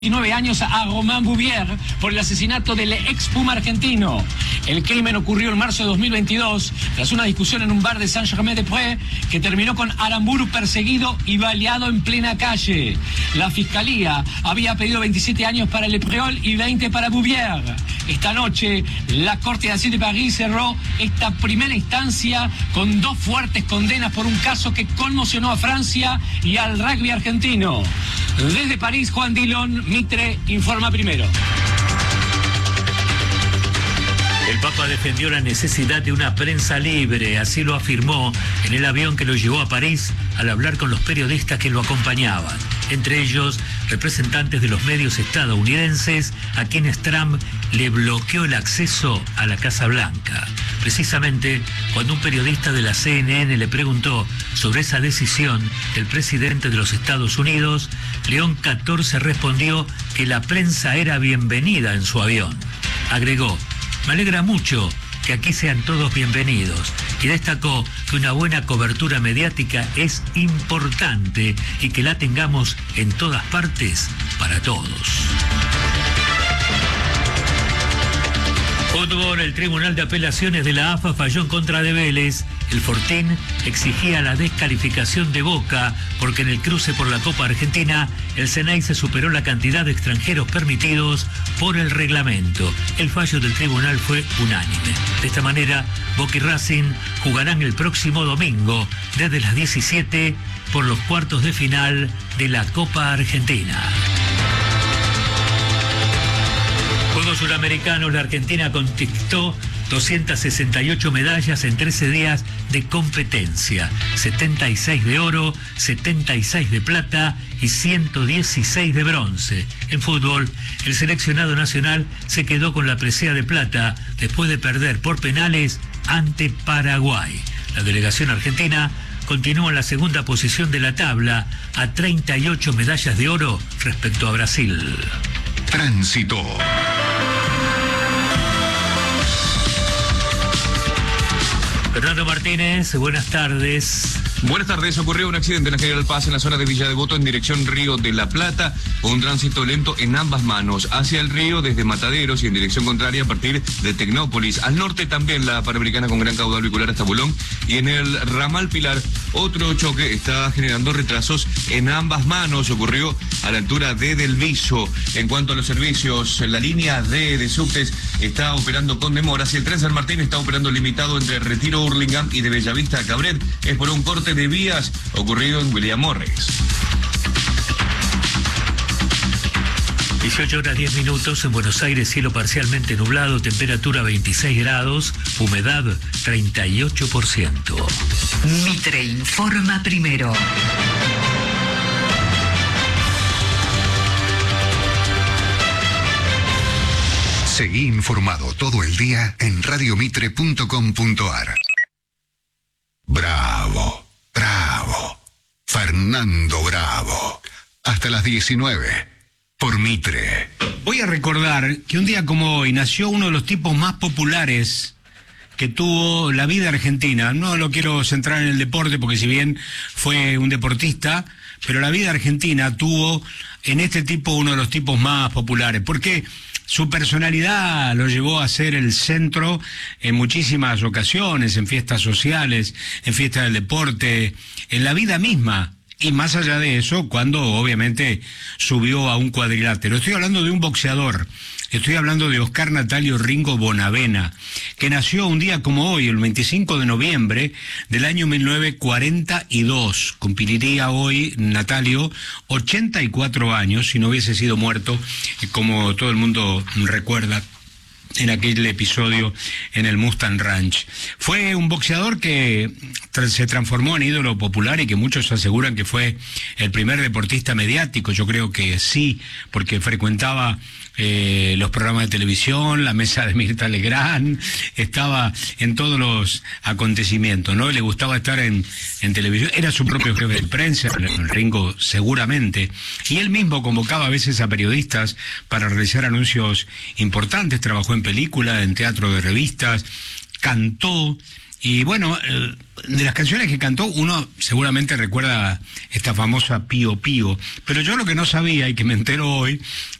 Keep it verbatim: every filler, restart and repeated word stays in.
veintinueve años a Romain Bouvier por el asesinato del ex Puma argentino. El crimen ocurrió en marzo de dos mil veintidós tras una discusión en un bar de Saint-Germain-des-Prés que terminó con Aramburu perseguido y baleado en plena calle. La fiscalía había pedido veintisiete años para Le Préol y veinte para Bouvier. Esta noche, la Corte d'Assises de París cerró esta primera instancia con dos fuertes condenas por un caso que conmocionó a Francia y al rugby argentino. Desde París, Juan Dillon, Mitre informa primero. El Papa defendió la necesidad de una prensa libre, así lo afirmó en el avión que lo llevó a París al hablar con los periodistas que lo acompañaban, entre ellos representantes de los medios estadounidenses a quienes Trump le bloqueó el acceso a la Casa Blanca. Precisamente cuando un periodista de la C N N le preguntó sobre esa decisión del presidente de los Estados Unidos, León catorce respondió que la prensa era bienvenida en su avión. Agregó: "Me alegra mucho que aquí sean todos bienvenidos", y destacó que una buena cobertura mediática es importante y que la tengamos en todas partes para todos. Fútbol, el Tribunal de Apelaciones de la A F A falló en contra de Vélez. El Fortín exigía la descalificación de Boca porque en el cruce por la Copa Argentina el Ceneice superó la cantidad de extranjeros permitidos por el reglamento. El fallo del tribunal fue unánime. De esta manera, Boca y Racing jugarán el próximo domingo desde las diecisiete por los cuartos de final de la Copa Argentina. Juegos Suramericanos, la Argentina conquistó doscientas sesenta y ocho medallas en trece días de competencia, setenta y seis de oro, setenta y seis de plata y ciento dieciséis de bronce. En fútbol, el seleccionado nacional se quedó con la presea de plata después de perder por penales ante Paraguay. La delegación argentina continúa en la segunda posición de la tabla a treinta y ocho medallas de oro respecto a Brasil. Tránsito. Fernando Martínez, buenas tardes. Buenas tardes. Ocurrió un accidente en la General Paz en la zona de Villa Devoto en dirección Río de la Plata, con un tránsito lento en ambas manos, hacia el río desde Mataderos y en dirección contraria a partir de Tecnópolis. Al norte también la Panamericana con gran caudal vehicular hasta Bulón, y en el ramal Pilar otro choque está generando retrasos en ambas manos. Ocurrió a la altura de Del Viso. En cuanto a los servicios, la línea D de subtes está operando con demoras y el tren San Martín está operando limitado entre Retiro Hurlingham y de Bellavista a Cabret. Es por un corte de vías ocurrido en William Morris. dieciocho horas diez minutos en Buenos Aires, cielo parcialmente nublado, temperatura veintiséis grados, humedad treinta y ocho por ciento. Mitre informa primero. Seguí informado todo el día en radio mitre punto com punto ar. Bravo, bravo, Fernando Bravo. Hasta las diecinueve, por Mitre. Voy a recordar que un día como hoy nació uno de los tipos más populares que tuvo la vida argentina. No lo quiero centrar en el deporte porque si bien fue un deportista, pero la vida argentina tuvo en este tipo uno de los tipos más populares. Porque su personalidad lo llevó a ser el centro en muchísimas ocasiones, en fiestas sociales, en fiestas del deporte, en la vida misma. Y más allá de eso, cuando obviamente subió a un cuadrilátero. Estoy hablando de un boxeador. Estoy hablando de Oscar Natalio Ringo Bonavena, que nació un día como hoy, el veinticinco de noviembre del año mil novecientos cuarenta y dos. Cumpliría hoy Natalio ochenta y cuatro años, si no hubiese sido muerto, como todo el mundo recuerda, en aquel episodio en el Mustang Ranch. Fue un boxeador que se transformó en ídolo popular y que muchos aseguran que fue el primer deportista mediático. Yo creo que sí, porque frecuentaba eh, los programas de televisión, la mesa de Mirta Legrand, estaba en todos los acontecimientos, ¿no? Le gustaba estar en, en televisión, era su propio jefe de prensa, el Ringo seguramente, y él mismo convocaba a veces a periodistas para realizar anuncios importantes. Trabajó en película, en teatro de revistas, cantó, Y bueno, eh, de las canciones que cantó, uno seguramente recuerda esta famosa Pío Pío, pero yo lo que no sabía y que me entero hoy